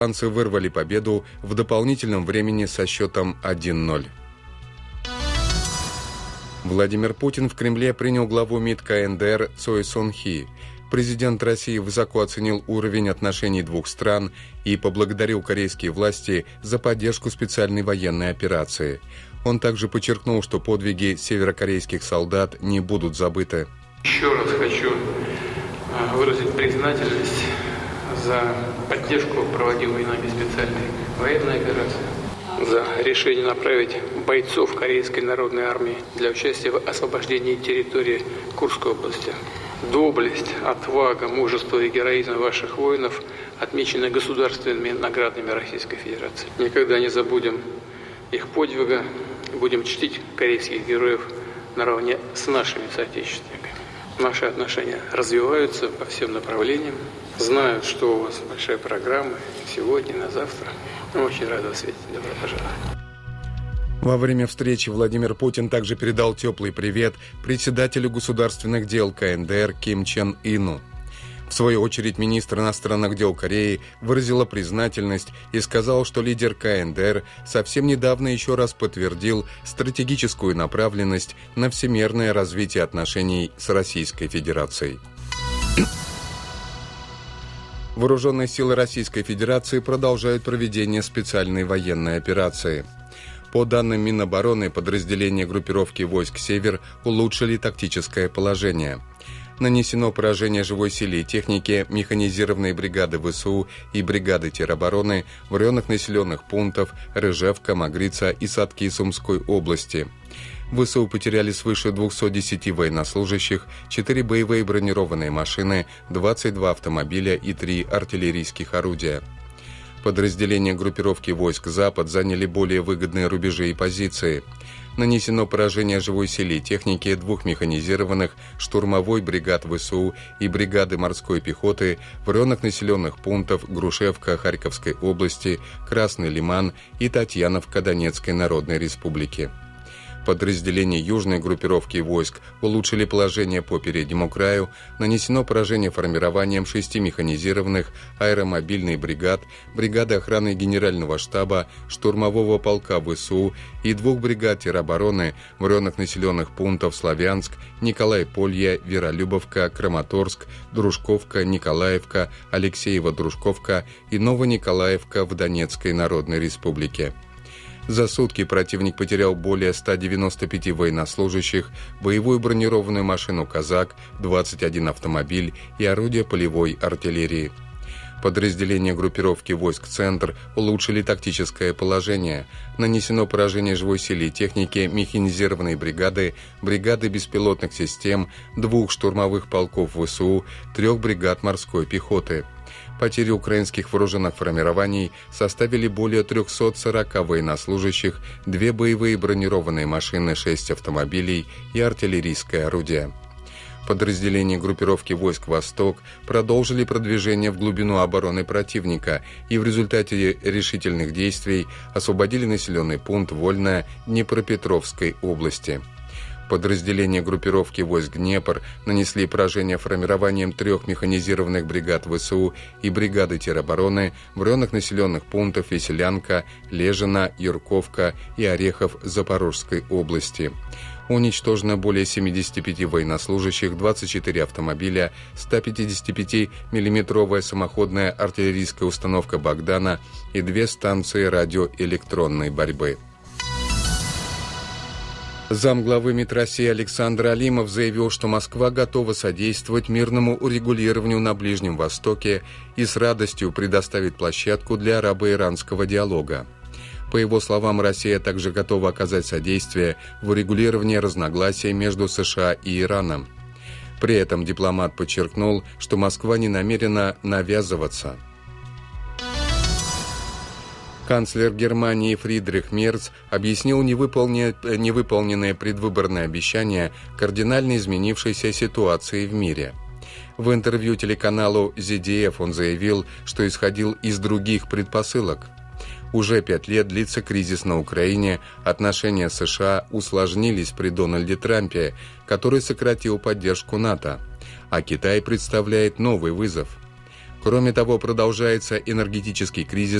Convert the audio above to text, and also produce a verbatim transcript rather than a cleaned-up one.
Американцы вырвали победу в дополнительном времени со счетом один ноль. Владимир Путин в Кремле принял главу МИД КНДР Цой Сон Хи. Президент России высоко оценил уровень отношений двух стран и поблагодарил корейские власти за поддержку специальной военной операции. Он также подчеркнул, что подвиги северокорейских солдат не будут забыты. Еще раз хочу выразить признательность за поддержку проводимой нами специальной военной операции, за решение направить бойцов Корейской народной армии для участия в освобождении территории Курской области. Доблесть, отвага, мужество и героизм ваших воинов отмечены государственными наградами Российской Федерации. Никогда не забудем их подвига, будем чтить корейских героев наравне с нашими соотечественниками. Наши отношения развиваются по всем направлениям. Знаю, что у вас большая программа сегодня, на завтра. Очень рад вас видеть. Добро пожаловать. Во время встречи Владимир Путин также передал теплый привет председателю государственных дел КНДР Ким Чен Ыну. В свою очередь, министр иностранных дел Кореи выразила признательность и сказал, что лидер КНДР совсем недавно еще раз подтвердил стратегическую направленность на всемирное развитие отношений с Российской Федерацией. Вооруженные силы Российской Федерации продолжают проведение специальной военной операции. По данным Минобороны, подразделения группировки войск «Север» улучшили тактическое положение. Нанесено поражение живой силе и технике механизированной бригады ВСУ и бригады теробороны в районах населенных пунктов Рыжевка, Магрица и Садки Сумской области. ВСУ потеряли свыше двухсот десяти военнослужащих, четыре боевые бронированные машины, двадцать два автомобиля и три артиллерийских орудия. Подразделения группировки войск «Запад» заняли более выгодные рубежи и позиции. Нанесено поражение живой силе и технике двух механизированных штурмовой бригад ВСУ и бригады морской пехоты в районах населенных пунктов Грушевка Харьковской области, Красный Лиман и Татьяновка Донецкой Народной Республики. Подразделения южной группировки войск улучшили положение по переднему краю, нанесено поражение формированием шести механизированных аэромобильных бригад, бригады охраны Генерального штаба, штурмового полка ВСУ и двух бригад теробороны в районах населенных пунктов Славянск, Николай-Полье, Веролюбовка, Краматорск, Дружковка, Николаевка, Алексеево-Дружковка и Новониколаевка в Донецкой Народной Республике. За сутки противник потерял более ста девяноста пяти военнослужащих, боевую бронированную машину «Казак», двадцать один автомобиль и орудия полевой артиллерии. Подразделения группировки войск «Центр» улучшили тактическое положение. Нанесено поражение живой силе и технике механизированной бригады, бригады беспилотных систем, двух штурмовых полков ВСУ, трех бригад морской пехоты. Потери украинских вооруженных формирований составили более трехсот сорока военнослужащих, две боевые бронированные машины, шесть автомобилей и артиллерийское орудие. Подразделения группировки войск «Восток» продолжили продвижение в глубину обороны противника и в результате решительных действий освободили населенный пункт Вольная Днепропетровской области. Подразделения группировки войск «Днепр» нанесли поражение формированием трех механизированных бригад ВСУ и бригады теробороны в районах населенных пунктов Веселянка, Лежина, Юрковка и Орехов Запорожской области. Уничтожено более семидесяти пяти военнослужащих, двадцать четыре автомобиля, ста пятидесяти пяти миллиметровая самоходная артиллерийская установка «Богдана» и две станции радиоэлектронной борьбы. Замглавы МИД России Александр Алимов заявил, что Москва готова содействовать мирному урегулированию на Ближнем Востоке и с радостью предоставит площадку для арабо-иранского диалога. По его словам, Россия также готова оказать содействие в урегулировании разногласий между США и Ираном. При этом дипломат подчеркнул, что Москва не намерена навязываться. Канцлер Германии Фридрих Мерц объяснил невыполненное предвыборное обещание кардинально изменившейся ситуации в мире. В интервью телеканалу зет ди эф он заявил, что исходил из других предпосылок. Уже пять лет длится кризис на Украине, отношения с США усложнились при Дональде Трампе, который сократил поддержку НАТО, а Китай представляет новый вызов. Кроме того, продолжается энергетический кризис